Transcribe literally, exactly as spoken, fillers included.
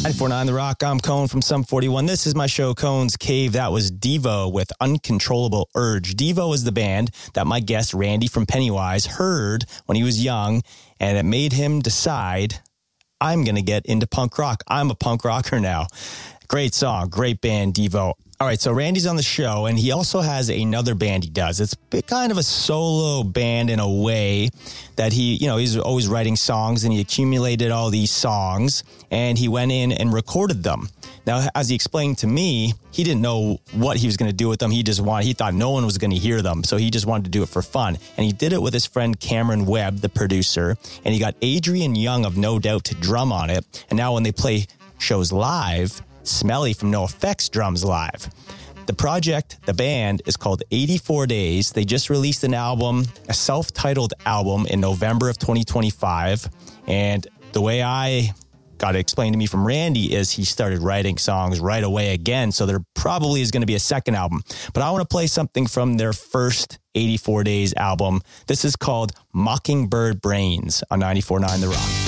ninety-four point nine The Rock, I'm Cone from Sum forty-one. This is my show, Cone's Cave. That was Devo with Uncontrollable Urge. Devo is the band that my guest, Randy from Pennywise, heard when he was young, and it made him decide, I'm going to get into punk rock. I'm a punk rocker now. Great song, great band, Devo. All right, so Randy's on the show, and he also has another band he does. It's kind of a solo band in a way that he, you know, he's always writing songs, and he accumulated all these songs, and he went in and recorded them. Now, as he explained to me, he didn't know what he was going to do with them. He just wanted, he thought no one was going to hear them, so he just wanted to do it for fun. And he did it with his friend Cameron Webb, the producer, and he got Adrian Young of No Doubt to drum on it. And now when they play shows live, Smelly from NoFX drums live. The project, the band, is called eighty-four days. They just released an album, a self-titled album in November of twenty twenty-five. And the way I got it explained to me from Randy is he started writing songs right away again. So there probably is going to be a second album. But I want to play something from their first eighty-four days album. This is called Mockingbird Brains on ninety-four point nine The Rock.